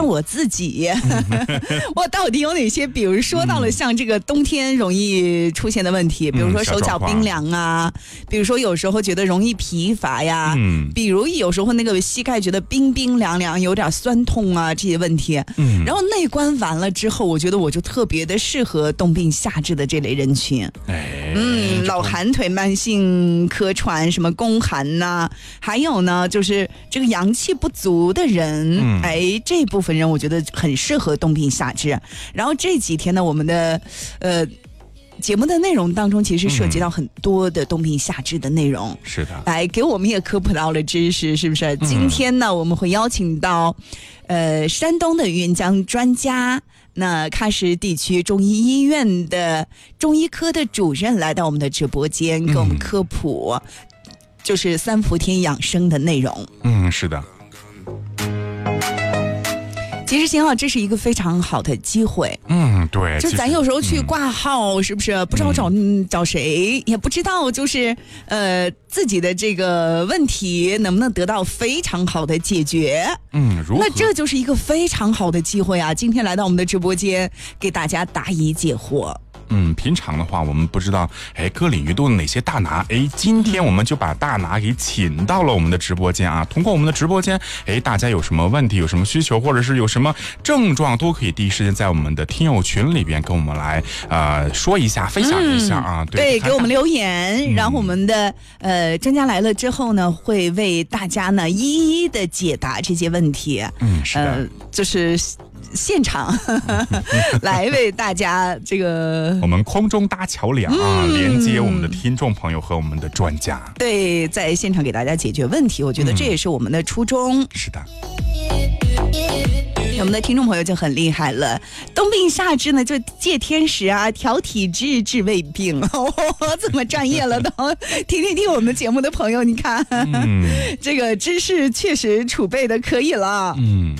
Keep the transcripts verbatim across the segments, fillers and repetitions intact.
看我自己，我到底有哪些？比如说到了像这个冬天容易出现的问题，比如说手脚冰凉啊，比如说有时候觉得容易疲乏呀，嗯，比如有时候那个膝盖觉得冰冰凉凉，有点酸痛啊，这些问题。嗯，然后内观完了之后，我觉得我就特别的适合冬病夏治的这类人群。哎，嗯，老寒腿、慢性咳喘、什么宫寒呐、啊，还有呢，就是这个阳气不足的人，嗯、哎，这部分人我觉得很适合冬病夏治。然后这几天呢，我们的呃。节目的内容当中其实涉及到很多的冬病夏治的内容、嗯、是的，来给我们也科普到了知识，是不是、嗯、今天呢我们会邀请到呃山东的云江专家，那喀什地区中医医院的中医科的主任来到我们的直播间给我们科普、嗯、就是三伏天养生的内容。 嗯，是的， 其实幸好这是一个非常好的机会。 嗯，对， 就咱有时候去挂号、嗯、是不是不知道找、嗯、找谁，也不知道就是呃自己的这个问题能不能得到非常好的解决。嗯，如何？那这就是一个非常好的机会啊！今天来到我们的直播间，给大家答疑解惑。 嗯，平常的话我们不知道哎各领域都有哪些大拿，哎今天我们就把大拿给请到了我们的直播间啊。通过我们的直播间，哎大家有什么问题，有什么需求，或者是有什么症状，都可以第一时间在我们的听友群里边跟我们来呃说一下，分享一下啊。嗯、 对，对，给我们留言、嗯、然后我们的呃专家来了之后呢，会为大家呢一一的解答这些问题。 嗯，是的， 呃就是现场来为大家这个我们空中搭桥梁啊、嗯，连接我们的听众朋友和我们的专家。 对，在现场给大家解决问题，我觉得这也是我们的初衷。 嗯、是的。 我们的听众朋友就很厉害了，冬病夏治呢就借天时啊，调体质，治胃病，哦，这么专业了都。听听听我们节目的朋友，你看，嗯、这个知识确实储备的可以了。嗯。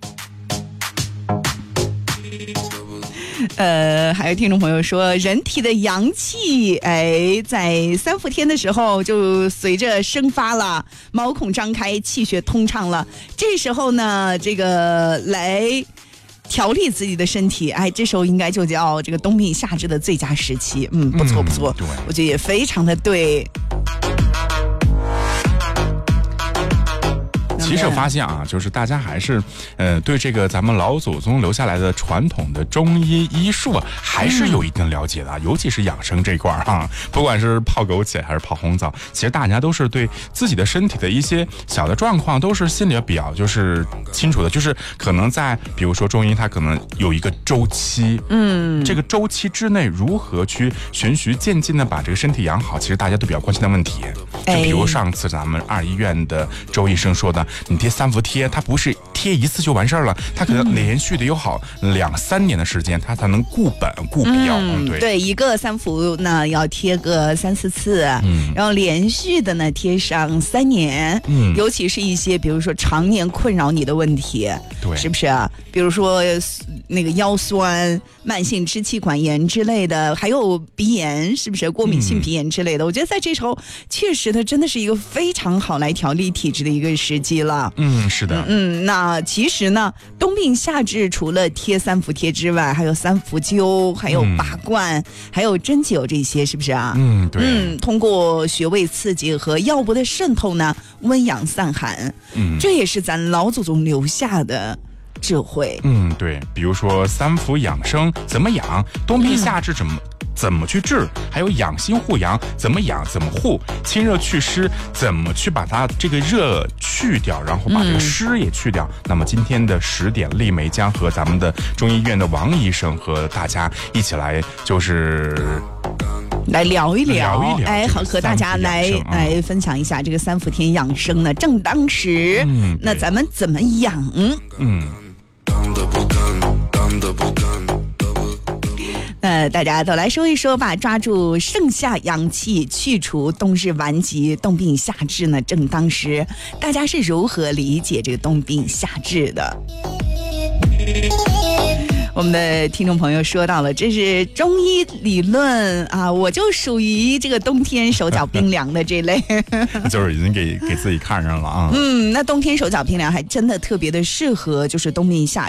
呃，还有听众朋友说，人体的阳气，哎，在三伏天的时候就随着生发了，毛孔张开，气血通畅了。这时候呢，这个来调理自己的身体，哎，这时候应该就叫这个冬病夏治的最佳时期。嗯，不错不错，对，我觉得也非常的对。 其实我发现啊，就是大家还是呃对这个咱们老祖宗留下来的传统的中医医术啊，还是有一定了解的、嗯、尤其是养生这块啊，不管是泡枸杞还是泡红枣，其实大家都是对自己的身体的一些小的状况都是心里比较就是清楚的，就是可能在比如说中医它可能有一个周期，嗯，这个周期之内如何去循序渐进的把这个身体养好，其实大家都比较关心的问题。就比如上次咱们二医院的周医生说的，你贴三伏贴，它不是贴一次就完事儿了，它可能连续的有好两三年的时间，它才能固本固必要。 嗯，对，对，一个三伏呢要贴个三四次，嗯，然后连续的呢贴上三年，嗯，尤其是一些比如说常年困扰你的问题，对，是不是啊？比如说那个腰酸、慢性支气管炎之类的，还有鼻炎，是不是过敏性鼻炎之类的？嗯、我觉得在这时候确实它真的是一个非常好来调理体质的一个时机了。 嗯，是的。 嗯，那其实呢，冬病夏治除了贴三伏贴之外，还有三伏灸，还有拔罐，嗯、还有针灸这些，是不是啊？ 嗯，对。 嗯，通过穴位刺激和药物的渗透呢，温阳散寒。嗯，这也是咱老祖宗留下的智慧。 嗯，对。比如说三伏养生怎么养，冬病夏治怎么、嗯怎么去治，还有养心护阳怎么养怎么护，清热祛湿怎么去把它这个热去掉，然后把这个湿也去掉、嗯、那么今天的十点丽梅将和咱们的中医院的王医生和大家一起来就是来聊一聊， 聊一聊哎，好，和大家来、嗯、来分享一下这个三伏天养生呢正当时、嗯、那咱们怎么养？嗯，呃，大家都来说一说吧，抓住盛夏阳气，去除冬日顽疾，冬病夏治呢正当时。大家是如何理解这个冬病夏治的？我们的听众朋友说到了，这是中医理论啊，我就属于这个冬天手脚冰凉的这类， 就是已经给给自己看上了啊。 嗯，那冬天手脚冰凉还真的特别的适合，就是冬病夏